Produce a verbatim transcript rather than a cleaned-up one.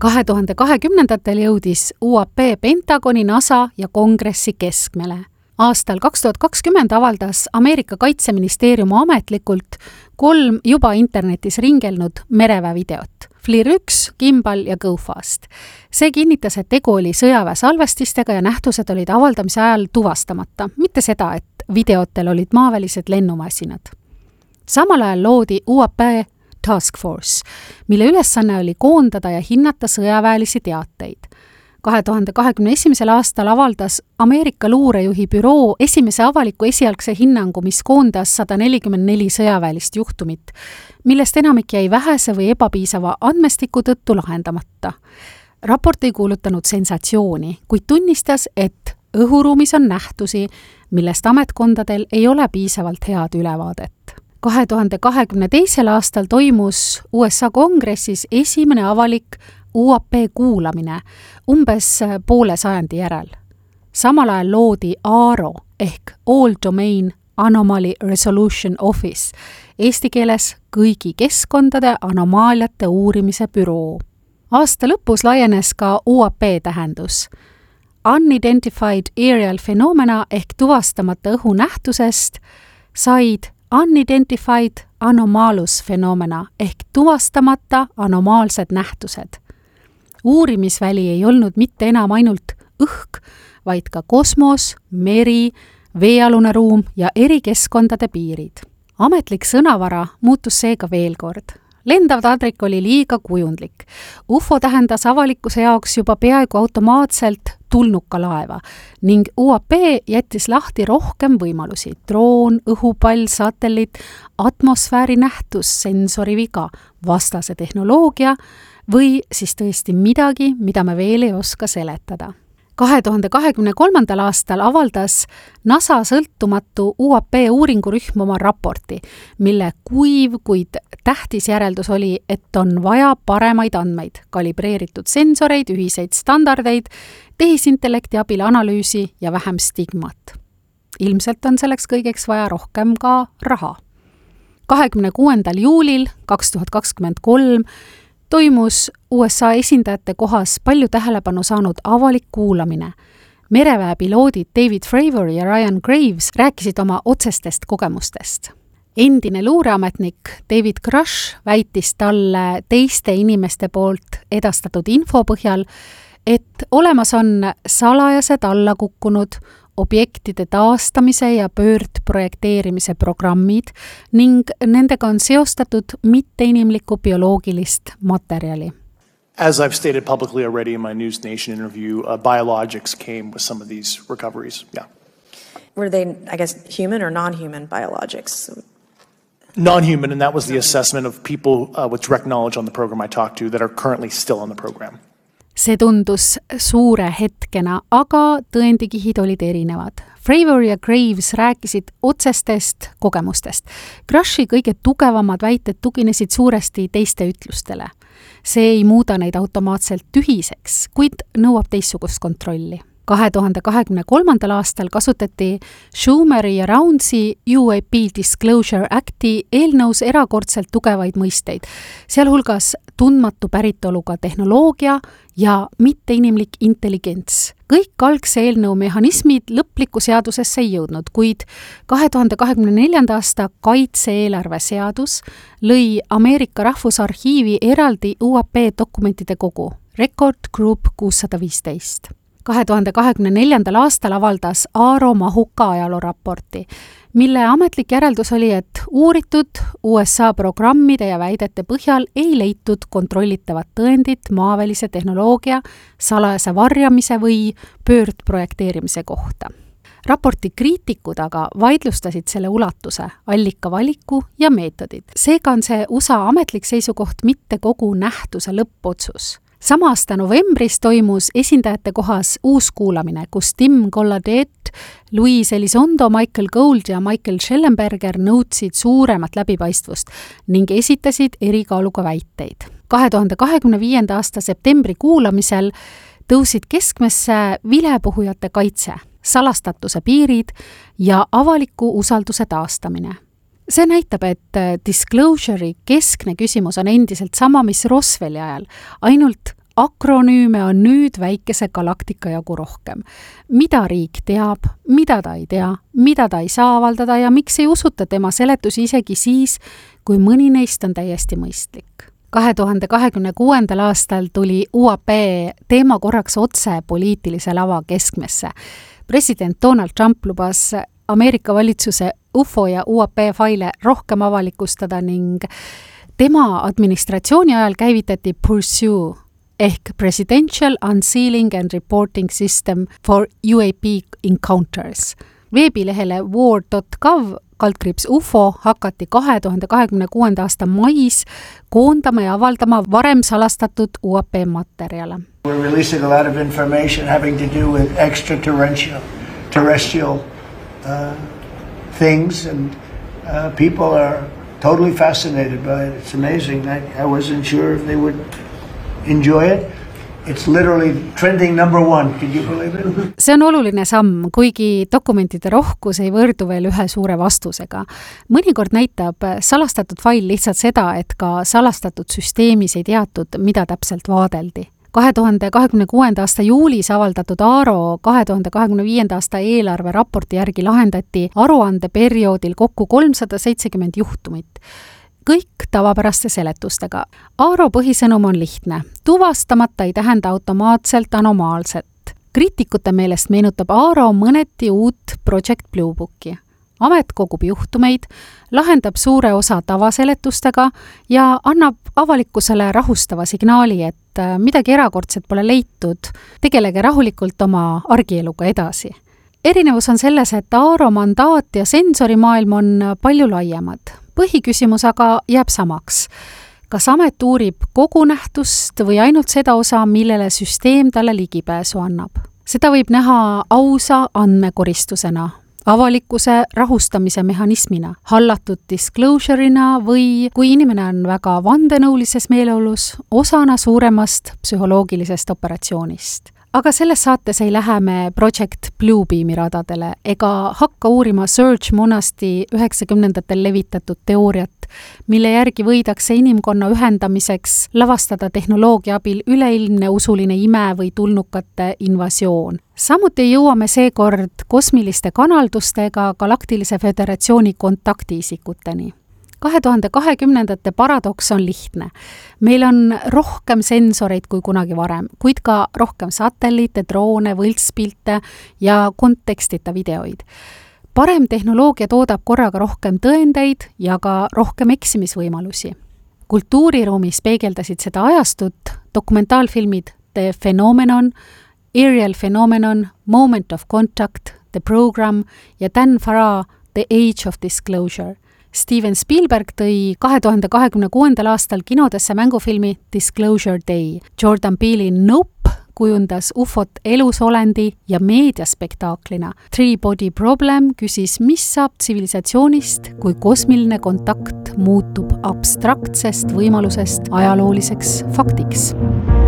kahe tuhande kahekümnendatel jõudis U A P Pentagoni, NASA ja Kongressi keskmele. Aastal kaks tuhat kakskümmend avaldas Ameerika Kaitseministeerium ametlikult kolm juba internetis ringelnud mereväe videot. FLIR üks, Gimbal ja GoFast. See kinnitas, et tegu oli sõjaväe salvestistega ja nähtused olid avaldamise ajal tuvastamata, mitte seda, et videotel olid maavälised lennumasinad. Samal ajal loodi U A P Task Force, mille ülesanne oli koondada ja hinnata sõjaväelisi teateid. kahe tuhande kahekümne esimesel aastal avaldas Ameerika luurejuhi büroo esimese avaliku esialgse hinnangu, mis koondas sada nelikümmend neli sõjaväelist juhtumit, millest enamik jäi vähese või ebapiisava andmestiku tõttu lahendamata. Raport ei kuulutanud sensatsiooni, kuid tunnistas, et õhuruumis on nähtusi, millest ametkondadel ei ole piisavalt head ülevaadet. kahe tuhande kahekümne teisel aastal toimus U S A Kongressis esimene avalik U A P kuulamine umbes poole sajandi järel. Samal ajal loodi A R O ehk All Domain Anomaly Resolution Office, eesti keeles kõigi keskkondade anomaaliate uurimise büroo. Aasta lõpus laienes ka U A P tähendus. Unidentified Aerial Phenomena ehk tuvastamata õhunähtusest said Unidentified Anomalous Phenomena ehk tuvastamata anomaalsed nähtused. Uurimisväli ei olnud mitte enam ainult õhk, vaid ka kosmos, meri, veealune ruum ja eri keskkondade piirid. Ametlik sõnavara muutus seega veel kord. Lendav tadrik oli liiga kujundlik. U F O tähendas avalikkuse jaoks juba peaaegu automaatselt tulnuka laeva ning U A P jättis lahti rohkem võimalusi. Droon, õhupall, satelliit, atmosfääri nähtus, sensori viga, vastase tehnoloogia või siis tõesti midagi, mida me veel ei oska seletada. kahe tuhande kahekümne kolmandal aastal avaldas NASA sõltumatu U A P uuringurühm oma raporti, mille kuiv, kuid tähtis järeldus oli, et on vaja paremaid andmeid, kalibreeritud sensoreid, ühiseid standardeid, tehisintellekti abil analüüsi ja vähem stigmat. Ilmselt on selleks kõigeks vaja rohkem ka raha. kahekümne kuuendal juulil kaks tuhat kakskümmend kolm toimus U S A esindajate kohas palju tähelepanu saanud avalik kuulamine. Mereväe piloodid David Fravor ja Ryan Graves rääkisid oma otsestest kogemustest. Endine luureametnik David Grush väitis talle teiste inimeste poolt edastatud info põhjal, et olemas on salajased allakukkunud objektide taastamise ja pöördprojekteerimise programmid ning nendega on seostatud mitteinimlikku bioloogilist materjali. As I've stated publicly already in my News Nation interview, uh, biologics came with some of these recoveries. Yeah. Were they, I guess, human or non-human biologics? Non-human, and that was the assessment of people uh, with direct knowledge on the program I talked to that are currently still on the program. See tundus suure hetkena, aga tõendikihid olid erinevad. Fravor ja Graves rääkisid otsestest kogemustest. Grushi kõige tugevamad väited tuginesid suuresti teiste ütlustele. See ei muuda neid automaatselt tühiseks, kuid nõuab teistsugust kontrolli. kahe tuhande kahekümne kolmandal aastal kasutati Schumeri ja Roundsi U A P Disclosure Acti eelnõus erakordselt tugevaid mõisteid, sealhulgas tundmatu päritoluga tehnoloogia ja mitteinimlik intelligents. Kõik algse eelnõu mehhanismid lõplikku seadusesse ei jõudnud, kuid kahe tuhande kahekümne neljanda aasta kaitse-eelarve seadus lõi Ameerika Rahvusarhiivi eraldi U A P dokumentide kogu, Record Group kuussada viisteist. kahe tuhande kahekümne neljandal aastal avaldas A R O mahuka ajalooraporti, mille ametlik järeldus oli, et uuritud U S A programmide ja väidete põhjal ei leitud kontrollitavat tõendit maavälise tehnoloogia, salajase varjamise või pöördprojekteerimise kohta. Raporti kriitikud aga vaidlustasid selle ulatuse, allika valiku ja meetodid. Seega on see U S A ametlik seisukoht mitte kogu nähtuse lõppotsus. Sama aasta novembris toimus esindajate kohas uus kuulamine, kus Tim Gallaudet, Louis Elizondo, Michael Gold ja Michael Schellenberger nõudsid suuremat läbipaistvust ning esitasid erikaaluga väiteid. kahe tuhande kahekümne viienda aasta septembri kuulamisel tõusid keskmesse vilepuhujate kaitse, salastatuse piirid ja avaliku usalduse taastamine. See näitab, et disclosure'i keskne küsimus on endiselt sama, mis Roswelli ajal, ainult akronüüme on nüüd väikese galaktika jagu rohkem. Mida riik teab, mida ta ei tea, mida ta ei saa avaldada ja miks ei usuta tema seletusi isegi siis, kui mõni neist on täiesti mõistlik. kahe tuhande kahekümne kuuendal aastal tuli U A P teema korraks otse poliitilise lava keskmesse. President Donald Trump lubas Ameerika valitsuse U F O ja U A P faile rohkem avalikustada ning tema administratsiooni ajal käivitati Pursue ehk Presidential Unsealing and Reporting System for U A P Encounters. Veebilehele war dot gov kaldkriips U F O hakati kahe tuhande kahekümne kuuenda aasta mais koondama ja avaldama varem salastatud U A P materjale. We're releasing a lot of information having to do with extraterrestrial terrestrial uh, things and uh, people are totally fascinated by it. It's amazing. I, I wasn't sure if they would enjoy it. It's literally trending number one. Can you believe it? See on oluline samm, kuigi dokumentide rohkus ei võrdu veel ühe suure vastusega. Mõnikord näitab salastatud fail lihtsalt seda, et ka salastatud süsteemis ei teatud, mida täpselt vaadeldi. kahe tuhande kahekümne kuuenda aasta juulis avaldatud Aaro kahe tuhande kahekümne viienda aasta eelarve raporti järgi lahendati aruandeperioodil kokku kolmsada seitsekümmend juhtumit. Kõik tavapäraste seletustega. Aaro põhisõnum on lihtne. Tuvastamata ei tähenda automaatselt anomaalset. Kriitikute meelest meenutab Aaro mõneti uut Project Blue Booki. Amet kogub juhtumeid, lahendab suure osa tavaseletustega ja annab avalikkusele rahustava signaali, et midagi erakordset pole leitud, tegelege rahulikult oma argieluga edasi. Erinevus on selles, et Aaro mandaat ja sensorimaailm on palju laiemad. Põhiküsimus aga jääb samaks. Kas amet uurib kogu nähtust või ainult seda osa, millele süsteem talle ligipääsu annab? Seda võib näha ausa andmekoristusena, avalikkuse rahustamise mehhanismina, hallatud disclosure'ina või kui inimene on väga vandenõulises meeleolus, osana suuremast psühholoogilisest operatsioonist. Aga selles saates ei lähe me Project Bluebeami radadele ega hakka uurima Serge Monasti üheksakümnendatel levitatud teooriat, mille järgi võidakse inimkonna ühendamiseks lavastada tehnoloogia abil üleilmne usuline ime või tulnukate invasioon. Samuti jõuame seekord kosmiliste kanaldustega Galaktilise Föderatsiooni kontaktiisikuteni. kahe tuhande kahekümnendate paradoks on lihtne. Meil on rohkem sensoreid kui kunagi varem, kuid ka rohkem satelliite, droone, võltspilte ja kontekstita videoid. Parem tehnoloogia toodab korraga rohkem tõendeid ja ka rohkem eksimisvõimalusi. Kultuuriruumis peegeldasid seda ajastut dokumentaalfilmid The Phenomenon, Aerial Phenomenon, Moment of Contact, The Program ja Dan Farah The Age of Disclosure. Steven Spielberg tõi kahe tuhande kahekümne kuuendal aastal kinodesse mängufilmi Disclosure Day. Jordan Peele'i Nope kujundas U F O-t elusolendi ja meediaspektaaklina. Three Body Problem küsis, mis saab tsivilisatsioonist, kui kosmiline kontakt muutub abstraktsest võimalusest ajalooliseks faktiks.